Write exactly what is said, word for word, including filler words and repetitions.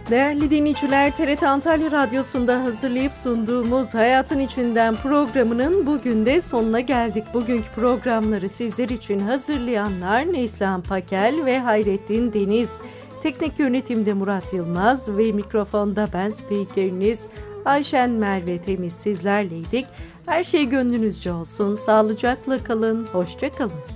Değerli dinleyiciler, T R T Antalya Radyosu'nda hazırlayıp sunduğumuz Hayatın İçinden programının bugün de sonuna geldik. Bugünkü programları sizler için hazırlayanlar Neslihan Pakel ve Hayrettin Deniz. Teknik yönetimde Murat Yılmaz ve mikrofonda ben spikeriniz Ayşen Merve Temiz sizlerleydik. Her şey gönlünüzce olsun, sağlıcakla kalın, hoşça kalın.